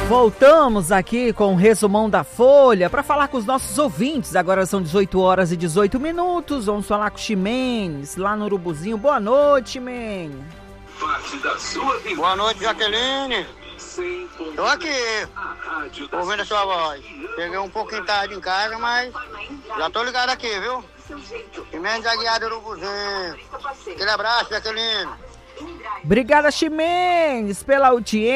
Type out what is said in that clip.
Voltamos aqui com o resumão da Folha para falar com os nossos ouvintes. Agora são 18 horas e 18 minutos. Vamos falar com o Ximenes, lá no Urubuzinho. Boa noite, Ximenes. Boa noite, Jaqueline. Tô aqui, ouvindo a sua voz. Cheguei um pouquinho tarde em casa, mas já tô ligado aqui, viu? Ximenes Aguiar do Urubuzinho. Aquele abraço, Jaqueline. Obrigada, Ximenes, pela audiência.